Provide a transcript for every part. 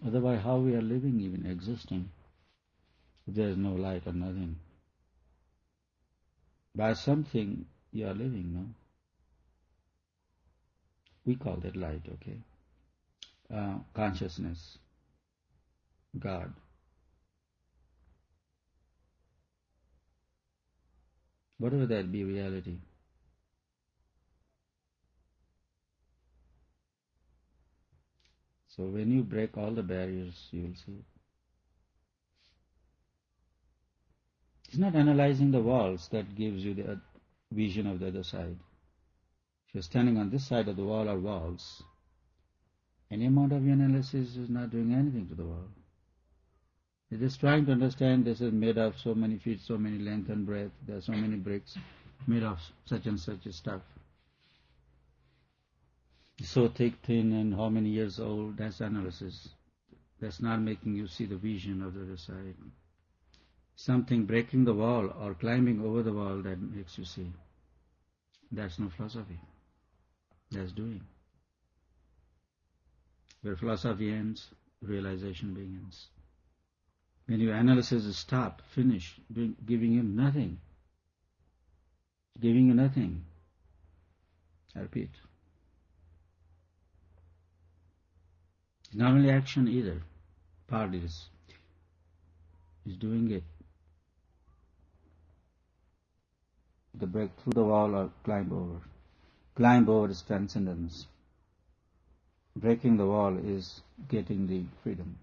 Otherwise, how we are living, even existing, if there is no light or nothing? By something you are living, no? We call that light, okay? Consciousness, God. Whatever that be, reality. So when you break all the barriers, you will see. It's not analyzing the walls that gives you the vision of the other side. If you're standing on this side of the wall or walls, any amount of your analysis is not doing anything to the wall. You're just trying to understand this is made of so many feet, so many length and breadth, there are so many bricks made of such and such stuff. So thick, thin, and how many years old, that's analysis. That's not making you see the vision of the other side. Something breaking the wall or climbing over the wall that makes you see. That's no philosophy. That's doing. Where philosophy ends, realization begins. When your analysis is stopped, finished, giving you nothing, I repeat. It's not only action either, part is doing it. To break through the wall or climb over. Climb over is transcendence. Breaking the wall is getting the freedom.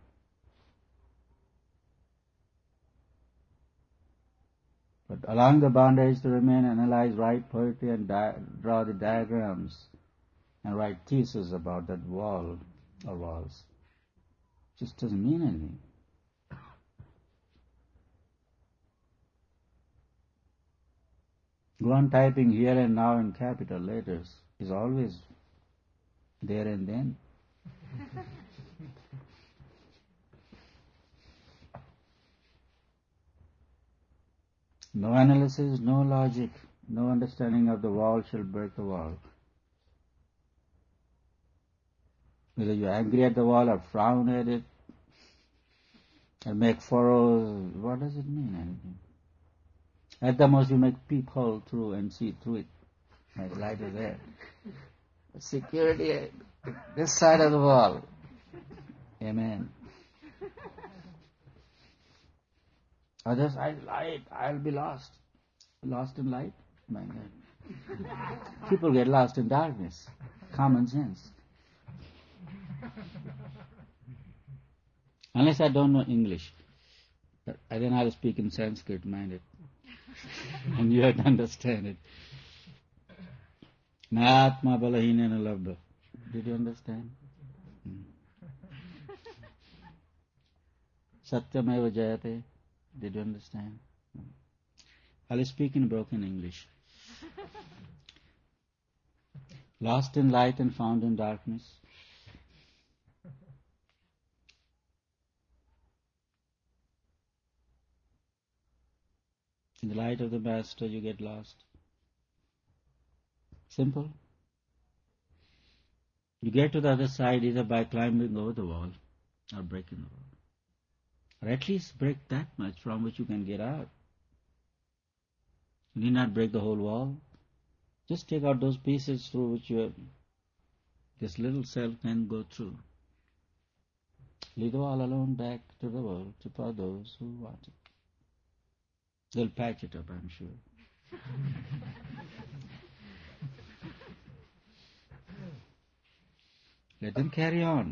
But allowing the bondage to remain, analyze, write poetry and draw the diagrams and write theses about that wall or walls just doesn't mean anything. Go on typing here and now in capital letters is always there and then. No analysis, no logic, no understanding of the wall shall break the wall. Whether you're angry at the wall or frown at it and make furrows, what does it mean? Anything? At the most you make peephole through and see through it. My light is there. Security, this side of the wall. Amen. Other side light, I'll be lost. Lost in light? My God. People get lost in darkness. Common sense. Unless I don't know English. Then I'll speak in Sanskrit, mind it. And you have to understand it. Nātma balahinena labdha. Did you understand? Satyameva jayate. Did you understand? I'll speak in broken English. Lost in light and found in darkness. In the light of the Master you get lost. Simple. You get to the other side either by climbing over the wall or breaking the wall. Or at least break that much from which you can get out. You need not break the whole wall. Just take out those pieces through which this little self can go through. Leave the wall alone back to the world for those who want it. They'll patch it up, I'm sure. Let them carry on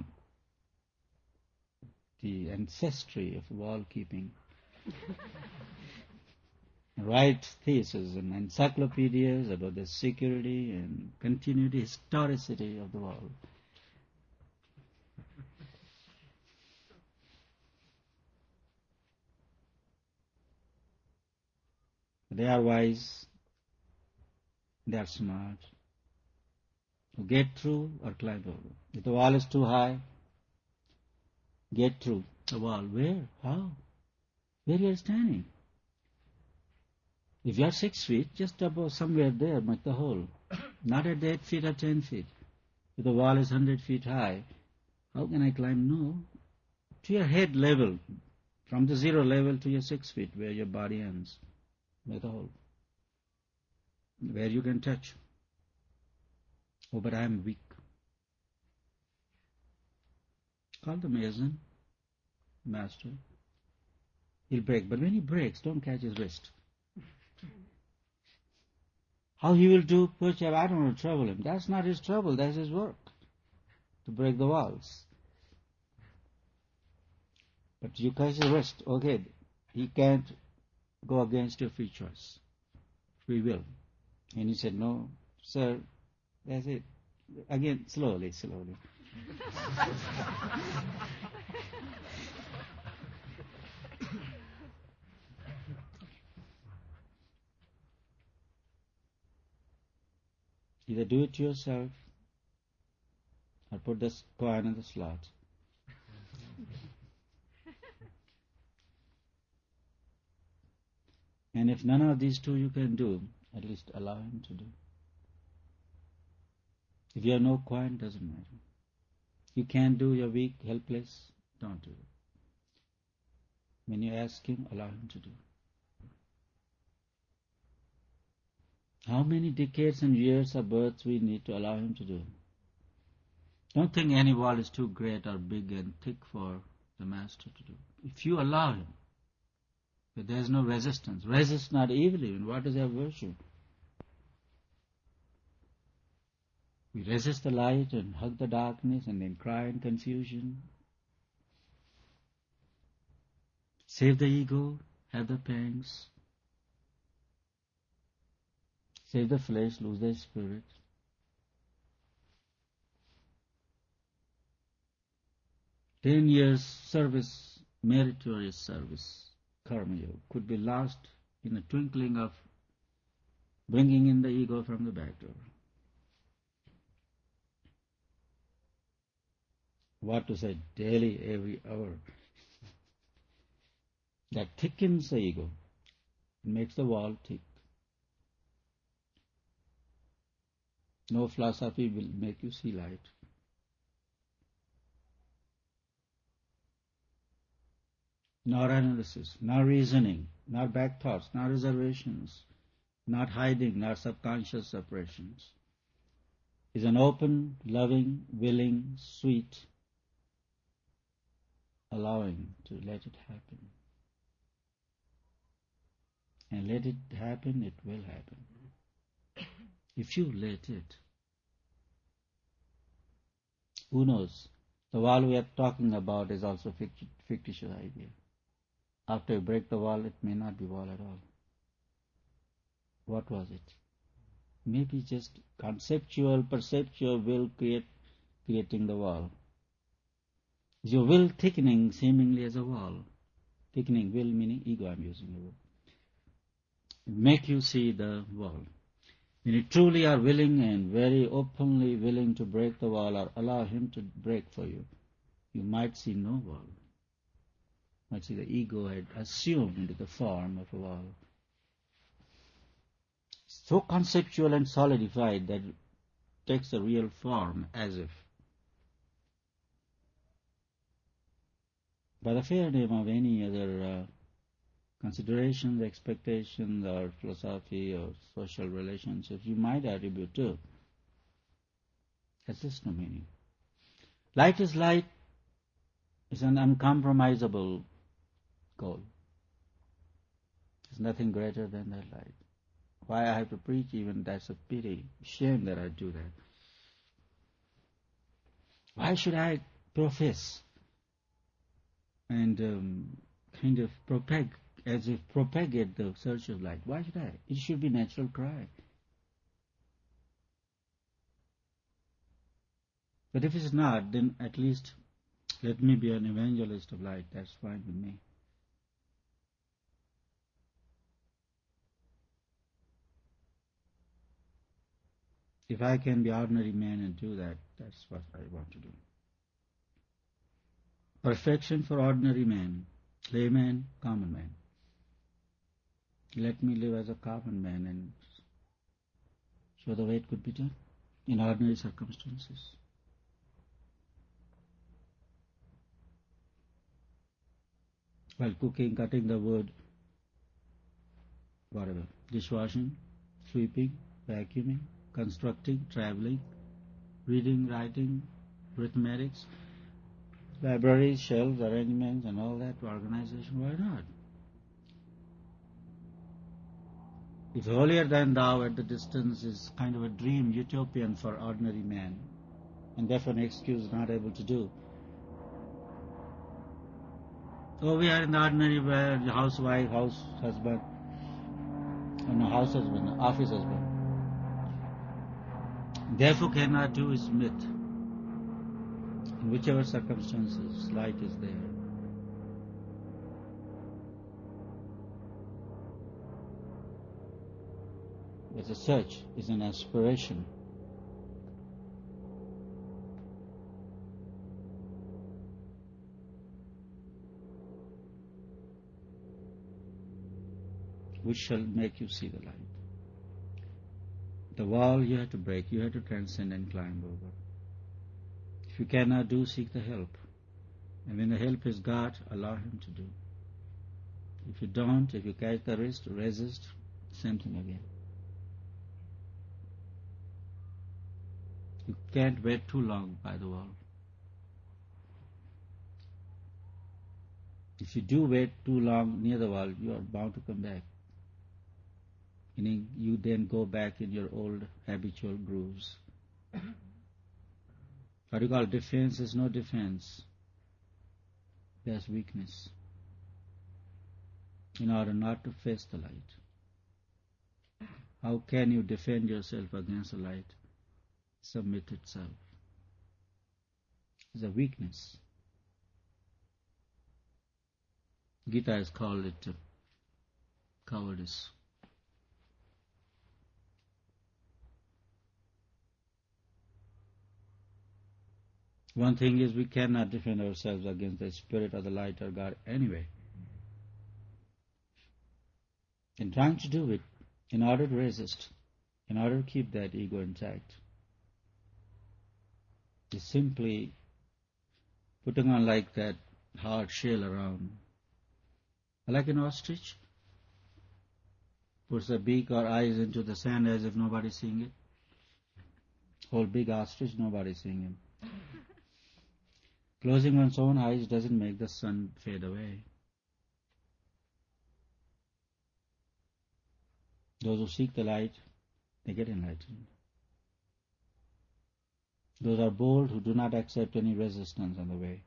the ancestry of wall keeping. Write theses and encyclopedias about the security and continuity, historicity of the wall. They are wise, they are smart. Get through or climb over. If the wall is too high, get through the wall. Where? How? Where you are standing? If you are 6 feet, just above somewhere there, make the hole. Not at 8 feet or 10 feet. If the wall is 100 feet high, how can I climb? No. to your head level, from the 0 level to your 6 feet, where your body ends. Make a hole. Where you can touch. Oh, but I am weak. Call the mason, master. He'll break. But when he breaks, don't catch his wrist. How he will do push up, I don't want to trouble him. That's not his trouble, that's his work. To break the walls. But you catch his wrist, okay. He can't go against your free choice. Free will. And he said, no, sir, that's it. Again, slowly. Either do it yourself or put the coin in the slot. And if none of these two you can do, at least allow him to do. If you have no coin, doesn't matter. You can't do, you're weak, helpless, don't do it. When you ask him, allow him to do. How many decades and years of birth we need to allow him to do? Don't think any wall is too great or big and thick for the master to do. If you allow him, but there is no resistance. Resist not evil even. What is their virtue? We resist the light and hug the darkness and then cry in confusion. Save the ego, have the pangs. Save the flesh, lose the spirit. 10 years service, meritorious service, karma yoga, could be lost in a twinkling of bringing in the ego from the back door. What to say, daily, every hour. That thickens the ego, makes the wall thick. No philosophy will make you see light. Nor analysis, nor reasoning, nor back thoughts, nor reservations, not hiding, nor subconscious suppressions. Is an open, loving, willing, sweet, allowing to let it happen. And let it happen, it will happen. If you let it. Who knows? The wall we are talking about is also fictitious idea. After you break the wall, it may not be wall at all. What was it? Maybe just conceptual, perceptual will creating the wall. Is your will thickening seemingly as a wall? Thickening will meaning ego, I'm using the word. Make you see the wall. When you truly are willing and very openly willing to break the wall or allow him to break for you, you might see no wall. You might see the ego had assumed the form of a wall. So conceptual and solidified that it takes a real form as if. By the fair name of any other considerations, expectations, or philosophy, or social relationships, you might attribute to. Has this no meaning? Light is light. It's an uncompromisable goal. There's nothing greater than that light. Why I have to preach even, that's a pity. Shame that I do that. Why should I profess and kind of propagate the search of light? Why should I? It should be natural cry. But if it's not, then at least let me be an evangelist of light. That's fine with me. If I can be ordinary man and do that, that's what I want to do. Perfection for ordinary man, layman, common man. Let me live as a common man and show the way it could be done in ordinary circumstances. while cooking, cutting the wood, whatever, dishwashing, sweeping, vacuuming, constructing, traveling, reading, writing, arithmetics, libraries, shelves, arrangements, and all that organization. Why not? If holier than thou at the distance is kind of a dream, utopian for ordinary man, and therefore an excuse not able to do. Oh, we are in the ordinary world, housewife, house husband, no, house husband, office husband. Therefore cannot do is myth. In whichever circumstances, light is there. It's a search, it's an aspiration. Which shall make you see the light. The wall you have to break, you have to transcend and climb over. If you cannot do, seek the help. And when the help is God, allow Him to do. If you don't, if you catch the wrist, resist, same thing again. You can't wait too long by the wall. If you do wait too long near the wall, you are bound to come back. Meaning you then go back in your old habitual grooves. What you call defense is no defense. There's weakness. In order not to face the light. How can you defend yourself against the light? Submit itself. It's a weakness. Gita has called it cowardice. One thing is we cannot defend ourselves against the spirit or the light or God anyway. In trying to do it, in order to resist, in order to keep that ego intact, is simply putting on like that hard shell around. Like an ostrich, puts the beak or eyes into the sand as if nobody's seeing it. Whole big ostrich, nobody's seeing him. Closing one's own eyes doesn't make the sun fade away. Those who seek the light, they get enlightened. Those are bold who do not accept any resistance on the way.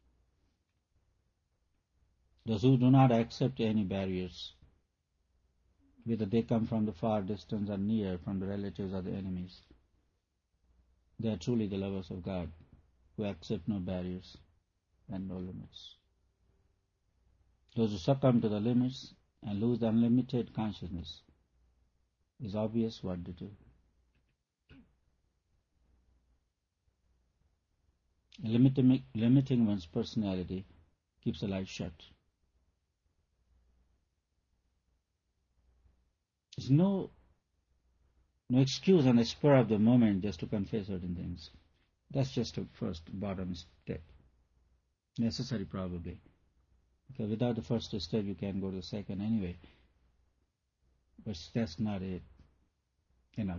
Those who do not accept any barriers, whether they come from the far distance or near, from the relatives or the enemies, they are truly the lovers of God, who accept no barriers and no limits. Those who succumb to the limits and lose the unlimited consciousness, is obvious what to do. Limiting one's personality keeps the light shut. There's no excuse on the spur of the moment just to confess certain things. That's just a first bottom step. Necessary probably. Because without the first step you can't go to the second anyway. But that's not it. Enough.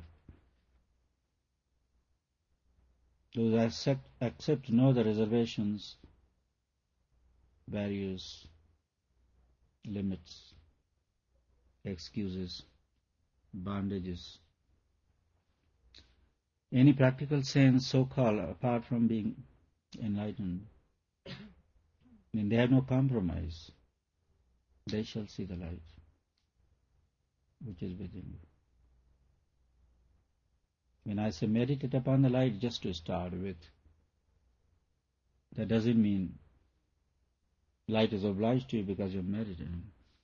Those accept no the reservations, barriers, limits, excuses, bondages. Any practical sense, so-called, apart from being enlightened, when they have no compromise, they shall see the light which is within you. When I say meditate upon the light, just to start with, that doesn't mean light is obliged to you because you're meditating.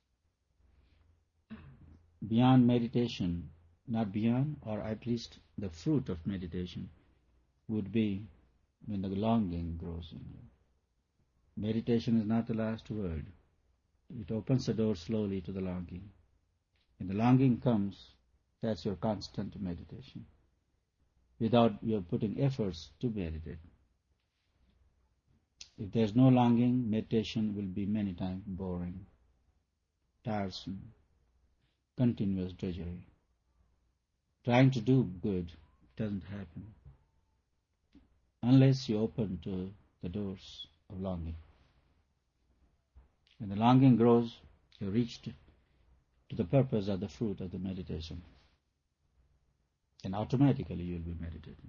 Beyond meditation, not beyond, or at least the fruit of meditation, would be when the longing grows in you. Meditation is not the last word. It opens the door slowly to the longing. When the longing comes, that's your constant meditation, without your putting efforts to meditate. If there's no longing, meditation will be many times boring, tiresome, continuous drudgery. Trying to do good doesn't happen unless you open to the doors of longing. When the longing grows, you reach to the purpose of the fruit of the meditation. And automatically you'll be meditating,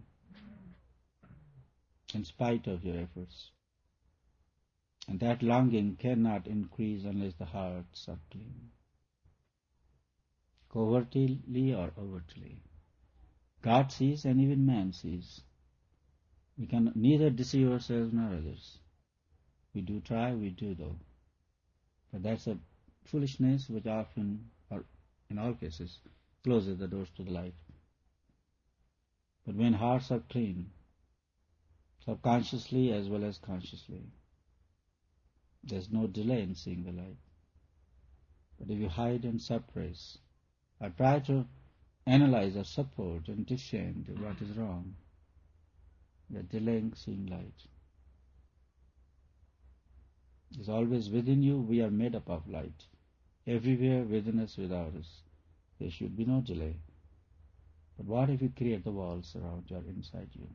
in spite of your efforts. And that longing cannot increase unless the hearts are clean, covertly or overtly. God sees and even man sees. We can neither deceive ourselves nor others. We do try, we do though. But that's a foolishness which often, or in all cases, closes the doors to the light. But when hearts are clean, subconsciously as well as consciously, there's no delay in seeing the light. But if you hide and suppress, or try to analyze or support and defend what is wrong, you're delaying seeing light. It's always within you. We are made up of light. Everywhere within us, without us. There should be no delay. But what if you create the walls around you or inside you?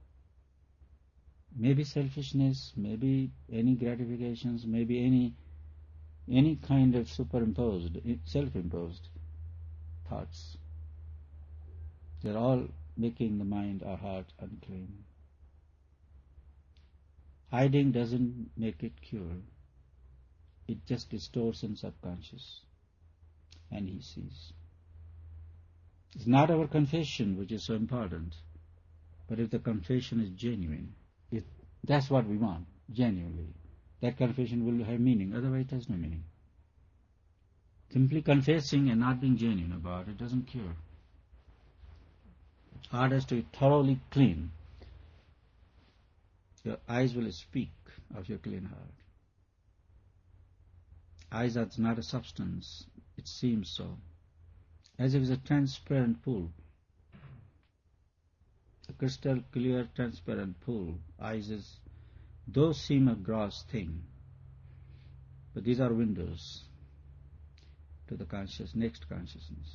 Maybe selfishness, maybe any gratifications, maybe any kind of superimposed, self-imposed thoughts. They're all making the mind or heart unclean. Hiding doesn't make it cure. It just distorts in subconscious, and he sees. It's not our confession which is so important, but if the confession is genuine, that's what we want, genuinely. That confession will have meaning, otherwise it has no meaning. Simply confessing and not being genuine about it doesn't cure. Heart has to be thoroughly clean. Your eyes will speak of your clean heart. Eyes are not a substance, it seems so. As if it's a transparent pool. A crystal clear, transparent pool. Eyes those seem a gross thing. But these are windows to the next consciousness.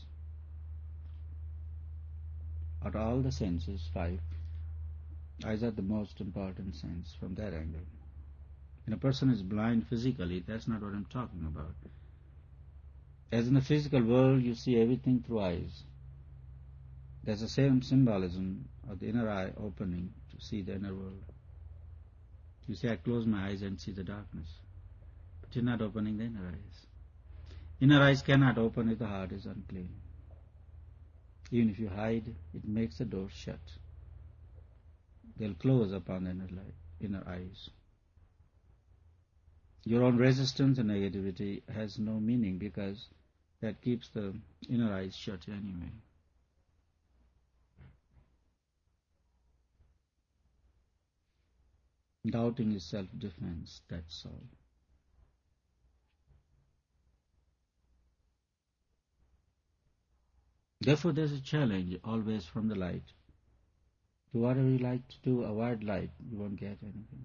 Out of all the senses, 5, eyes are the most important sense from that angle. When a person is blind physically, that's not what I'm talking about. As in the physical world, you see everything through eyes. There's the same symbolism of the inner eye opening to see the inner world. You say, I close my eyes and see the darkness. But you're not opening the inner eyes. Inner eyes cannot open if the heart is unclean. Even if you hide, it makes the door shut. They'll close upon the inner eyes. Your own resistance and negativity has no meaning because that keeps the inner eyes shut anyway. Doubting is self-defense, that's all. Therefore, there's a challenge always from the light. Do whatever you like to do, avoid light, you won't get anything.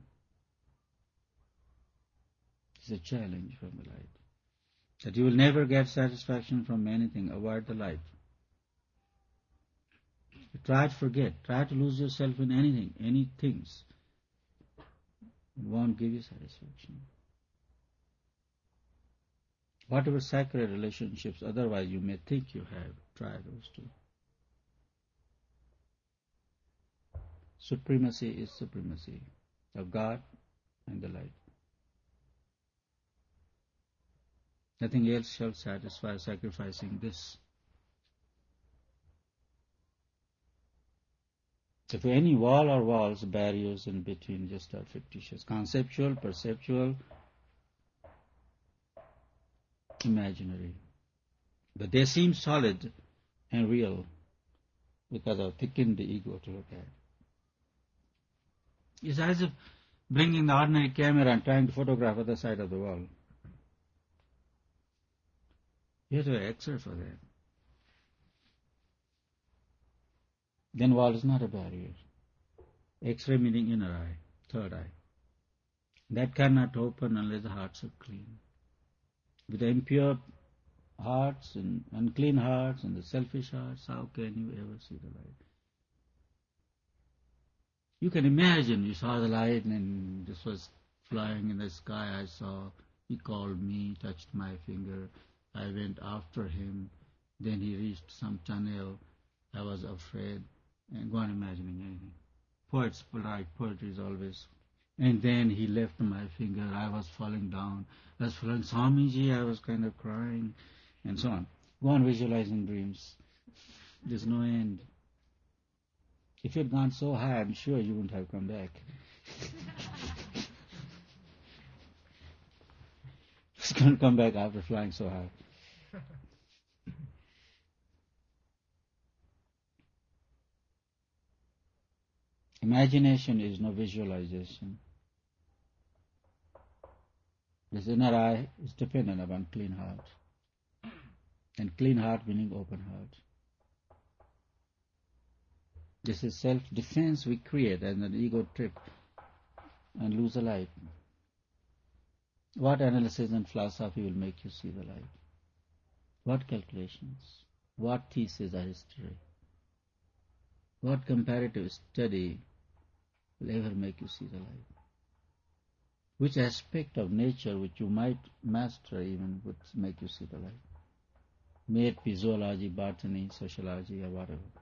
It's a challenge from the light. That you will never get satisfaction from anything, avoid the light. Try to forget, try to lose yourself in anything, any things. It won't give you satisfaction. Whatever sacred relationships otherwise you may think you have, try those too. Supremacy is supremacy of God and the light. Nothing else shall satisfy sacrificing this. If any wall or walls, barriers in between just are fictitious, conceptual, perceptual, imaginary. But they seem solid and real because I've thickened the ego to look at. It's as if bringing the ordinary camera and trying to photograph other side of the wall. You have to have X-ray for that. Then wall is not a barrier. X-ray meaning inner eye, third eye. That cannot open unless the hearts are clean. With the impure hearts and unclean hearts and the selfish hearts, how can you ever see the light? You can imagine you saw the light and this was flying in the sky. I saw, he called me, touched my finger. I went after him. Then he reached some tunnel. I was afraid. And go on imagining anything. Poets write, poetry is always. And then he left my finger. I was falling down. I was falling, Swamiji, I was kind of crying, and so on. Go on visualizing dreams. There's no end. If you'd gone so high, I'm sure you wouldn't have come back. It's going to come back after flying so high. Imagination is no visualization. This inner eye is dependent upon clean heart. And clean heart meaning open heart. This is self-defense we create and an ego trip and lose the light. What analysis and philosophy will make you see the light? What calculations? What thesis or history? What comparative study will ever make you see the light? Which aspect of nature which you might master even would make you see the light? May it be zoology, botany, sociology, or whatever.